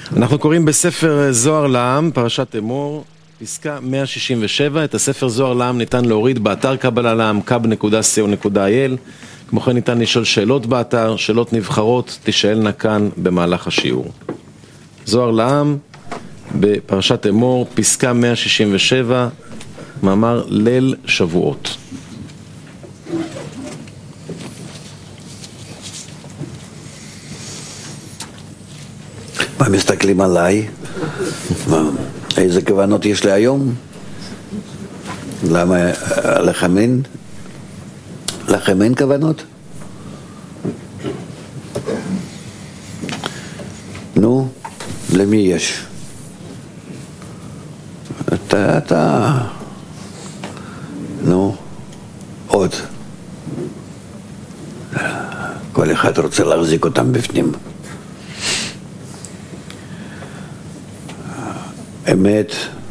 אנחנו קוראים בספר זוהר לעם, פרשת אמור, פסקה 167. את הספר זוהר לעם ניתן להוריד באתר קבלה לעם, kab.co.il. כמו כן ניתן לשאול שאלות באתר, שאלות נבחרות, תשאלנה כאן במהלך השיעור. זוהר לעם, בפרשת אמור, פסקה 167, מאמר ליל שבועות. מה מסתכלים עליי? איזה כוונות יש לי היום? למה לכם אין? לכם אין כוונות? נו, למי יש? אתה... נו, עוד. כל אחד רוצה להחזיק אותם בפנים. אמת